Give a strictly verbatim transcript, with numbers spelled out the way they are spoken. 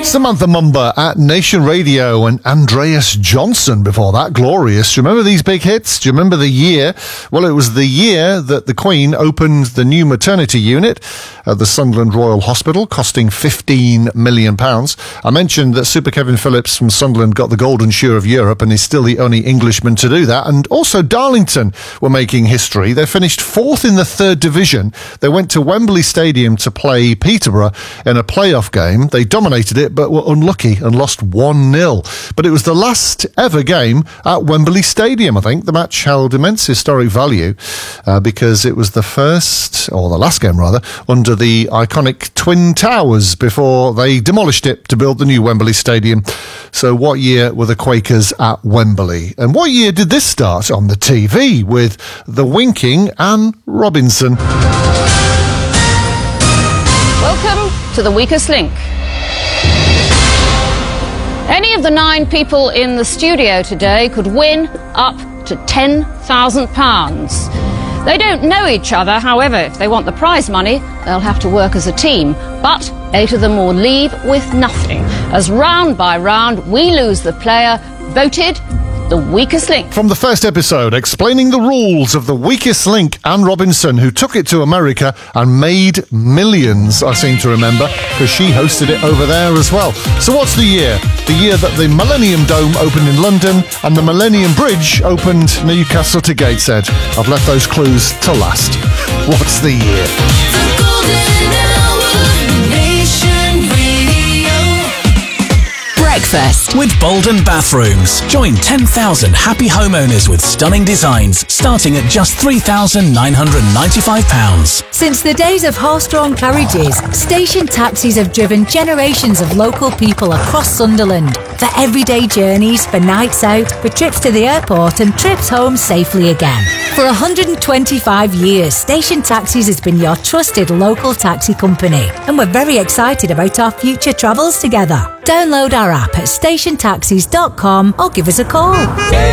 Samantha Mumba at Nation Radio and Andreas Johnson before that. Glorious. Do you remember these big hits? Do you remember the year? Well, it was the year that the Queen opened the new maternity unit at the Sunderland Royal Hospital, costing fifteen million pounds. I mentioned that Super Kevin Phillips from Sunderland got the Golden Shoe of Europe and is still the only Englishman to do that. And also Darlington were making history. They finished fourth in the third division. They went to Wembley Stadium to play Peterborough in a playoff game. They dominated it, but were unlucky and lost one nil. But it was the last ever game at Wembley Stadium, I think. The match held immense historic value uh, because it was the first, or the last game rather, under the iconic Twin Towers before they demolished it to build the new Wembley Stadium. So what year were the Quakers at Wembley? And what year did this start on the T V with the winking Anne Robinson? Welcome to The Weakest Link. Any of the nine people in the studio today could win up to ten thousand pounds. They don't know each other, however, if they want the prize money, they'll have to work as a team. But eight of them will leave with nothing, as round by round we lose the player voted the weakest link. From the first episode, explaining the rules of the weakest link, Anne Robinson, who took it to America and made millions, I seem to remember, because she hosted it over there as well. So what's the year? The year that the Millennium Dome opened in London and the Millennium Bridge opened Newcastle to Gateshead. I've left those clues to last. What's the year? The Golden Hour, Nation Radio. Breakfast with Bolden Bathrooms. Join ten thousand happy homeowners with stunning designs starting at just three thousand nine hundred ninety-five pounds. Since the days of horse-drawn carriages, station taxis have driven generations of local people across Sunderland for everyday journeys, for nights out, for trips to the airport and trips home safely again. For one hundred twenty-five years, Station Taxis has been your trusted local taxi company, and we're very excited about our future travels together. Download our app at station taxis dot com or give us a call.